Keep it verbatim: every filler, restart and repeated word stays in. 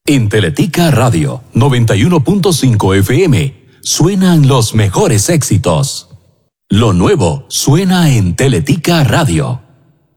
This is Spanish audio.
En Teletica Radio noventa y uno punto cinco F M suenan los mejores éxitos. Lo nuevo suena en Teletica Radio.